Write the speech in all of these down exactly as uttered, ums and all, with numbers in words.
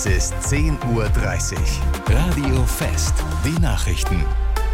Es ist zehn Uhr dreißig. Radio Fest. Die Nachrichten.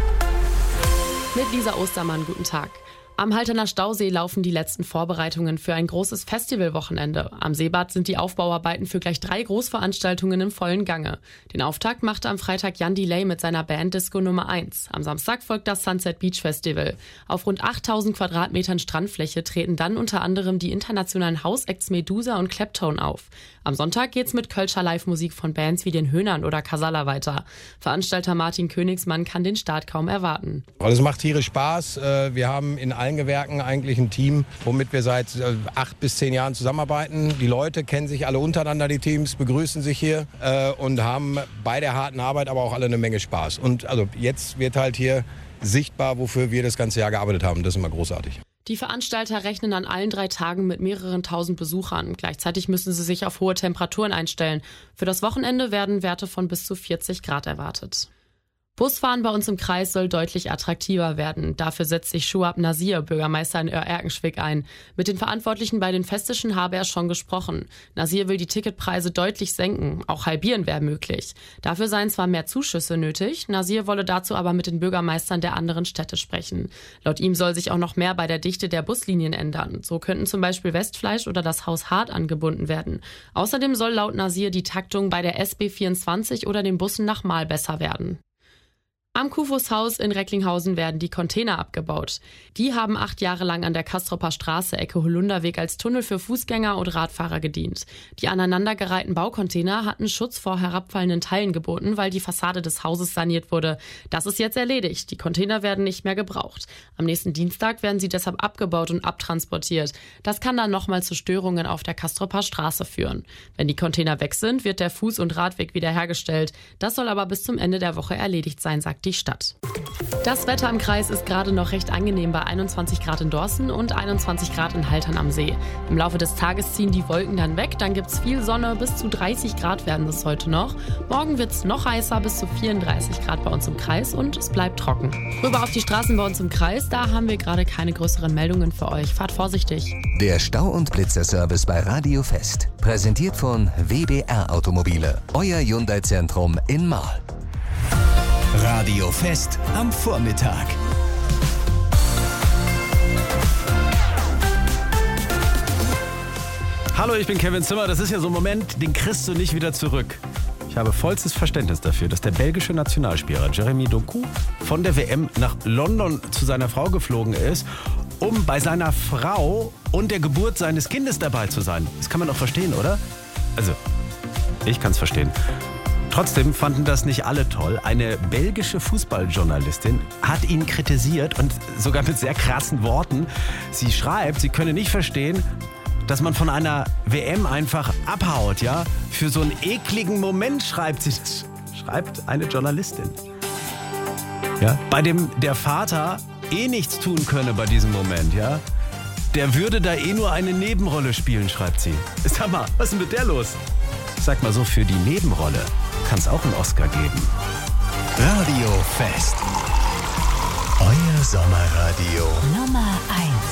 Mit Lisa Ostermann, guten Tag. Am Halterner Stausee laufen die letzten Vorbereitungen für ein großes Festivalwochenende. Am Seebad sind die Aufbauarbeiten für gleich drei Großveranstaltungen im vollen Gange. Den Auftakt machte am Freitag Jan Delay mit seiner Band Disco Nummer eins. Am Samstag folgt das Sunset Beach Festival. Auf rund achttausend Quadratmetern Strandfläche treten dann unter anderem die internationalen House-Acts Medusa und Claptone auf. Am Sonntag geht's mit Kölscher Live-Musik von Bands wie den Höhnern oder Casalla weiter. Veranstalter Martin Königsmann kann den Start kaum erwarten. Es macht tierisch Spaß. Wir haben in allen Gewerken eigentlich ein Team, womit wir seit acht bis zehn Jahren zusammenarbeiten. Die Leute kennen sich alle untereinander, die Teams, begrüßen sich hier und haben bei der harten Arbeit aber auch alle eine Menge Spaß. Und also jetzt wird halt hier sichtbar, wofür wir das ganze Jahr gearbeitet haben. Das ist immer großartig. Die Veranstalter rechnen an allen drei Tagen mit mehreren tausend Besuchern. Gleichzeitig müssen sie sich auf hohe Temperaturen einstellen. Für das Wochenende werden Werte von bis zu vierzig Grad erwartet. Busfahren bei uns im Kreis soll deutlich attraktiver werden. Dafür setzt sich Shuab Nasir, Bürgermeister in Oer-Erkenschwick, ein. Mit den Verantwortlichen bei den Festischen habe er schon gesprochen. Nasir will die Ticketpreise deutlich senken. Auch halbieren wäre möglich. Dafür seien zwar mehr Zuschüsse nötig, Nasir wolle dazu aber mit den Bürgermeistern der anderen Städte sprechen. Laut ihm soll sich auch noch mehr bei der Dichte der Buslinien ändern. So könnten zum Beispiel Westfleisch oder das Haus Hart angebunden werden. Außerdem soll laut Nasir die Taktung bei der S B vierundzwanzig oder den Bussen nach Mahl besser werden. Am Kufus-Haus in Recklinghausen werden die Container abgebaut. Die haben acht Jahre lang an der Kastropper Straße, Ecke Holunderweg, als Tunnel für Fußgänger und Radfahrer gedient. Die aneinandergereihten Baucontainer hatten Schutz vor herabfallenden Teilen geboten, weil die Fassade des Hauses saniert wurde. Das ist jetzt erledigt. Die Container werden nicht mehr gebraucht. Am nächsten Dienstag werden sie deshalb abgebaut und abtransportiert. Das kann dann nochmal zu Störungen auf der Kastropper Straße führen. Wenn die Container weg sind, wird der Fuß- und Radweg wiederhergestellt. Das soll aber bis zum Ende der Woche erledigt sein, sagt die Stadt. Das Wetter im Kreis ist gerade noch recht angenehm bei einundzwanzig Grad in Dorsten und einundzwanzig Grad in Haltern am See. Im Laufe des Tages ziehen die Wolken dann weg, dann gibt's viel Sonne, bis zu dreißig Grad werden es heute noch. Morgen wird's noch heißer, bis zu vierunddreißig Grad bei uns im Kreis und es bleibt trocken. Rüber auf die Straßen bei uns im Kreis, da haben wir gerade keine größeren Meldungen für euch. Fahrt vorsichtig. Der Stau- und Blitzerservice bei Radio Fest. Präsentiert von W B R Automobile. Euer Hyundai-Zentrum in Mahl. Radio Fest am Vormittag. Hallo, ich bin Kevin Zimmer. Das ist ja so ein Moment, den kriegst du nicht wieder zurück. Ich habe vollstes Verständnis dafür, dass der belgische Nationalspieler Jeremy Doku von der W M nach London zu seiner Frau geflogen ist, um bei seiner Frau und der Geburt seines Kindes dabei zu sein. Das kann man doch verstehen, oder? Also, ich kann es verstehen. Trotzdem fanden das nicht alle toll. Eine belgische Fußballjournalistin hat ihn kritisiert und sogar mit sehr krassen Worten. Sie schreibt, sie könne nicht verstehen, dass man von einer W M einfach abhaut, ja? Für so einen ekligen Moment schreibt sie das. Schreibt eine Journalistin. Ja? Bei dem der Vater eh nichts tun könne bei diesem Moment, ja? Der würde da eh nur eine Nebenrolle spielen, schreibt sie. Sag mal, was ist denn mit der los? Sag mal so, für die Nebenrolle kann es auch einen Oscar geben. Radio Fest. Euer Sommerradio. Nummer eins.